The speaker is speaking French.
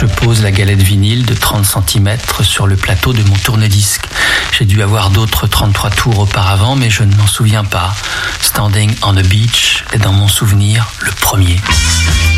je pose la galette vinyle de 30 cm sur le plateau de mon tourne-disque. J'ai dû avoir d'autres 33 tours auparavant, mais je ne m'en souviens pas. Standing on the Beach est dans mon souvenir le premier.